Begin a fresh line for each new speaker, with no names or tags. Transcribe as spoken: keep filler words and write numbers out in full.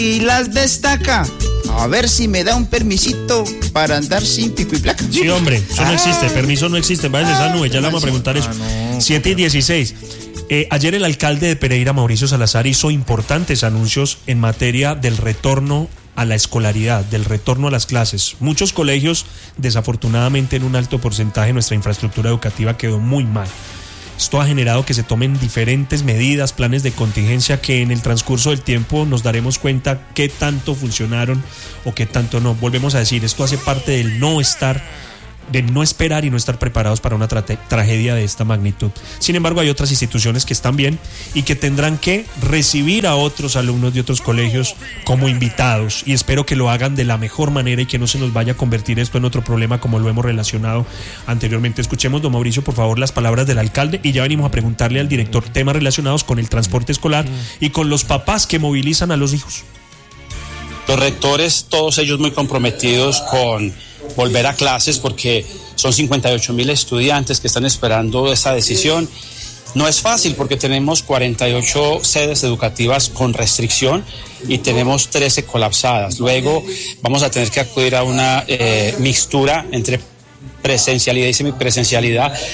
y las destaca. A ver si me da un permisito para andar sin pico y placa.
Sí, hombre, eso no existe, permiso no existe, váyase esa nube, ya le vamos a preguntar eso. siete y dieciséis. Eh, ayer el alcalde de Pereira, Mauricio Salazar, hizo importantes anuncios en materia del retorno a la escolaridad, del retorno a las clases. Muchos colegios, desafortunadamente, en un alto porcentaje, nuestra infraestructura educativa quedó muy mal. Esto ha generado que se tomen diferentes medidas, planes de contingencia que en el transcurso del tiempo nos daremos cuenta qué tanto funcionaron o qué tanto no. Volvemos a decir, esto hace parte del no estar, de no esperar y no estar preparados para una tra- tragedia de esta magnitud. Sin embargo, hay otras instituciones que están bien y que tendrán que recibir a otros alumnos de otros colegios como invitados, y espero que lo hagan de la mejor manera y que no se nos vaya a convertir esto en otro problema como lo hemos relacionado anteriormente. Escuchemos, don Mauricio, por favor, las palabras del alcalde, y ya venimos a preguntarle al director temas relacionados con el transporte escolar y con los papás que movilizan a los hijos.
Los rectores, todos ellos muy comprometidos con volver a clases, porque son cincuenta y ocho mil estudiantes que están esperando esa decisión. No es fácil porque tenemos cuarenta y ocho sedes educativas con restricción y tenemos trece colapsadas. Luego vamos a tener que acudir a una eh, mixtura entre presencialidad y semipresencialidad.